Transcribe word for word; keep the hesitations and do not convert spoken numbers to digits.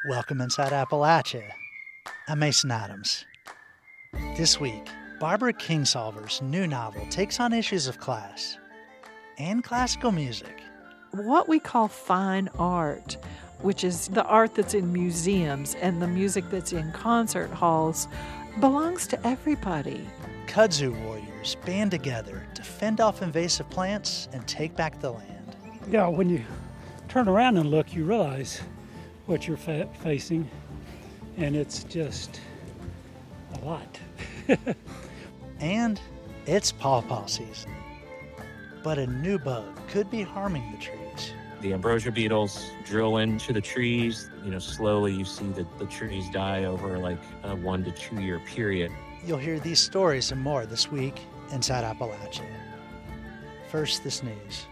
Welcome inside Appalachia. I'm Mason Adams. This week, Barbara Kingsolver's new novel takes on issues of class and classical music. What we call fine art, which is the art that's in museums and the music that's in concert halls, belongs to everybody. Kudzu warriors band together to fend off invasive plants and take back the land. Yeah, when you turn around and look, you realize what you're fa- facing, and it's just a lot. And it's pawpaw season. But a new bug could be harming the trees. The ambrosia beetles drill into the trees. You know, slowly you see that the trees die over like a one to two year period. You'll hear these stories and more this week inside Appalachia. First, this news.